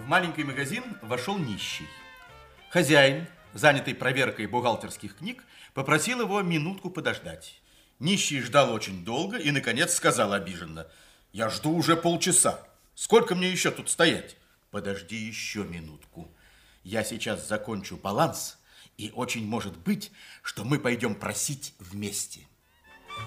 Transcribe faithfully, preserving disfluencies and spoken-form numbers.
маленький магазин вошел нищий. Хозяин, занятый проверкой бухгалтерских книг, попросил его минутку подождать. Нищий ждал очень долго и, наконец, сказал обиженно: «Я жду уже полчаса. Сколько мне еще тут стоять?» «Подожди еще минутку. Я сейчас закончу баланс, и очень может быть, что мы пойдем просить вместе».